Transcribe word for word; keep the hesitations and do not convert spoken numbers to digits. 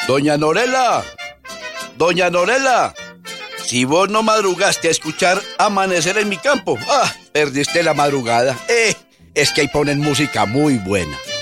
Doña Norela, doña Norela, si vos no madrugaste a escuchar Amanecer en mi campo, ah, perdiste la madrugada. Eh, es que ahí ponen música muy buena.